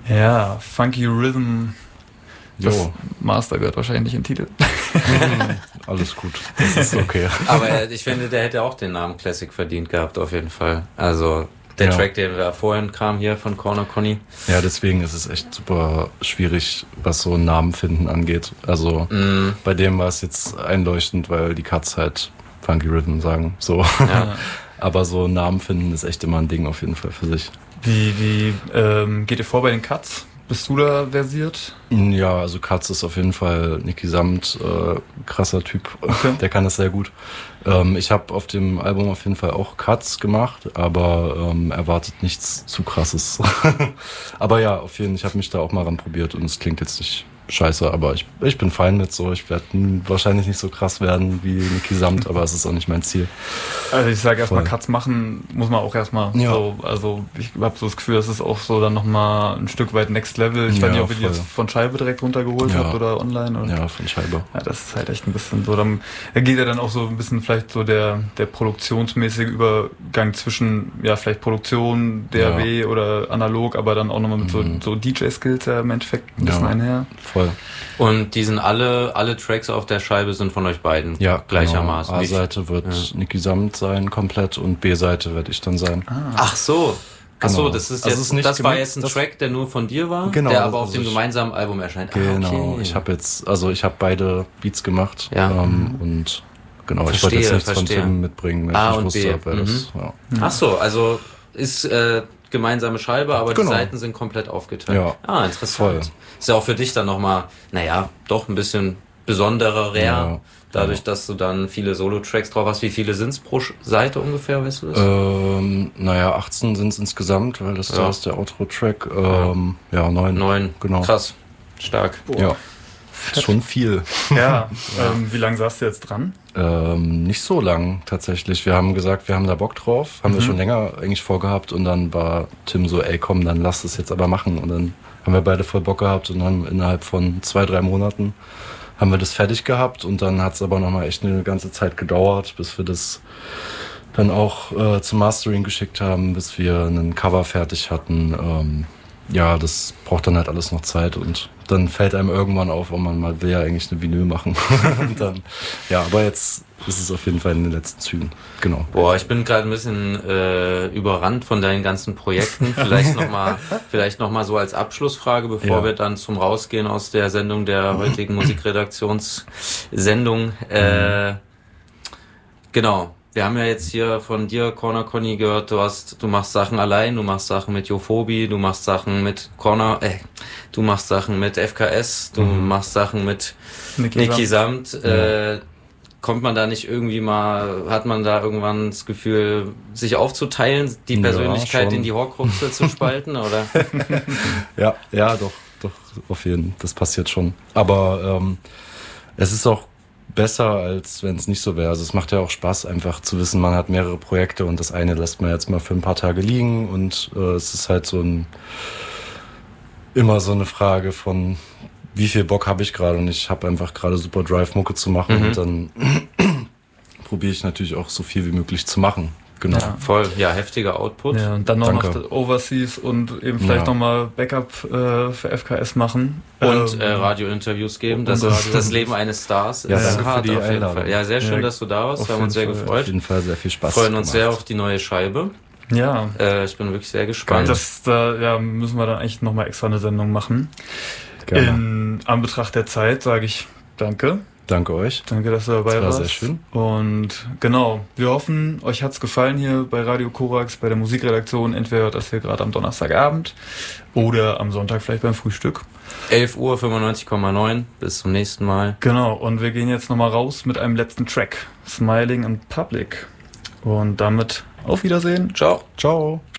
Ja, Funky Rhythm. Das Jo. Master gehört wahrscheinlich in den Titel. Alles gut, das ist okay. Aber ich finde, der hätte auch den Namen Classic verdient gehabt, auf jeden Fall. Also der Track, der da vorhin kam hier von Corner Conny. Ja, deswegen ist es echt super schwierig, was so Namen finden angeht. Also bei dem war es jetzt einleuchtend, weil die Cuts halt Funky Rhythm sagen. So. Ja. Aber so Namen finden ist echt immer ein Ding auf jeden Fall für sich. Wie geht ihr vor bei den Cuts? Bist du da versiert? Ja, also Cuts ist auf jeden Fall Niki Samt, krasser Typ, Okay. Der kann das sehr gut. Ich habe auf dem Album auf jeden Fall auch Cuts gemacht, aber erwartet nichts zu krasses. Aber ja, auf jeden Fall, ich habe mich da auch mal ran probiert und es klingt jetzt nicht scheiße, aber ich bin fein mit so. Ich werde wahrscheinlich nicht so krass werden wie Niki Samt, aber es ist auch nicht mein Ziel. Also ich sage erstmal, Voll. Cuts machen muss man auch erstmal Ja. so, also ich habe so das Gefühl, das ist auch so dann nochmal ein Stück weit Next Level. Ich weiß nicht, ob ihr die voll. jetzt von Scheibe direkt runtergeholt Ja. habt oder online. Oder? Ja, von Scheibe. Ja, das ist halt echt ein bisschen so, dann geht ja dann auch so ein bisschen vielleicht so der produktionsmäßige Übergang zwischen, ja, vielleicht Produktion, DAW oder analog, aber dann auch nochmal mit so DJ-Skills ja im Endeffekt ein bisschen Ja. einher. Voll. Und die sind alle Tracks auf der Scheibe sind von euch beiden Ja, gleichermaßen. Genau. A-Seite wird Niki Samt sein komplett und B-Seite werde ich dann sein. Ach so. Ach so, Genau. das ist Also jetzt, es ist nicht das war gemixt, jetzt ein das- Track, der nur von dir war, Genau, der aber auf also dem ich- gemeinsamen Album erscheint. Genau, Ah, okay. ich habe beide Beats gemacht Ja. und genau, ich wollte jetzt nichts von Tim mitbringen, weil A ich und nicht B. wusste, wer das ja. Ach so, also ist gemeinsame Scheibe, aber Genau. die Seiten sind komplett aufgeteilt. Ja. Ah, interessant. Voll. Ist ja auch für dich dann nochmal, naja, doch ein bisschen besonderer, Ja. dadurch, dass du dann viele Solo-Tracks drauf hast. Wie viele sind's pro Seite ungefähr, weißt du das? Naja, 18 sind es insgesamt, weil das Ja. da ist der Outro-Track. Ja, 9. 9. Genau. Krass. Stark. Ja. Ist schon viel. Ja, wie lange saßt du jetzt dran? Nicht so lang tatsächlich. Wir haben gesagt, wir haben da Bock drauf. Haben wir schon länger eigentlich vorgehabt. Und dann war Tim so, ey komm, dann lass es jetzt aber machen. Und dann haben wir beide voll Bock gehabt. Und dann innerhalb von 2-3 Monaten haben wir das fertig gehabt. Und dann hat es aber nochmal echt eine ganze Zeit gedauert, bis wir das dann auch zum Mastering geschickt haben, bis wir einen Cover fertig hatten. Ja, das braucht dann halt alles noch Zeit und dann fällt einem irgendwann auf, oh man mal will ja eigentlich eine Vinyl machen. Und dann, ja, aber jetzt ist es auf jeden Fall in den letzten Zügen. Genau. Boah, ich bin gerade ein bisschen überrannt von deinen ganzen Projekten. Vielleicht noch mal so als Abschlussfrage, bevor Ja. wir dann zum Rausgehen aus der Sendung der heutigen Musikredaktionssendung. Genau. Wir haben ja jetzt hier von dir, Corner Conny, gehört, du machst Sachen allein, du machst Sachen mit Jophobie, du machst Sachen mit du machst Sachen mit FKS, du machst Sachen mit Niki Samt. Kommt man da nicht irgendwie mal, hat man da irgendwann das Gefühl, sich aufzuteilen, die Persönlichkeit schon. in die Horcruxe zu spalten, oder? Ja, doch, auf jeden Fall. Das passiert schon. Aber es ist auch besser, als wenn es nicht so wäre. Also es macht ja auch Spaß, einfach zu wissen, man hat mehrere Projekte und das eine lässt man jetzt mal für ein paar Tage liegen und es ist halt immer so eine Frage von, wie viel Bock habe ich gerade und ich habe einfach gerade super Drive, Mucke zu machen und dann probiere ich natürlich auch so viel wie möglich zu machen. Genau. Ja. Voll, ja, heftiger Output. Ja, und dann noch Danke. Overseas und eben vielleicht nochmal Backup für FKS machen. Und Radiointerviews geben. Das und ist Radio- das Leben eines Stars. Ja, Das ist danke für hart die auf jeden Einladung. Fall. Ja, sehr schön, Ja, dass du da warst. Auf Wir haben uns sehr jeden Fall, gefreut. Auf jeden Fall sehr viel Spaß Freuen uns gemacht. sehr auf die neue Scheibe. Ja, Ich bin wirklich sehr gespannt. da müssen wir dann eigentlich nochmal extra eine Sendung machen. Gerne. In Anbetracht der Zeit sage ich danke. Danke euch. Danke, dass du dabei Das war warst. sehr schön. Und genau, wir hoffen, euch hat's gefallen hier bei Radio Korax, bei der Musikredaktion. Entweder hört das hier gerade am Donnerstagabend oder am Sonntag vielleicht beim Frühstück. 11 Uhr, 95,9. Bis zum nächsten Mal. Genau, und wir gehen jetzt nochmal raus mit einem letzten Track. Smiling in Public. Und damit auf Wiedersehen. Ciao. Ciao.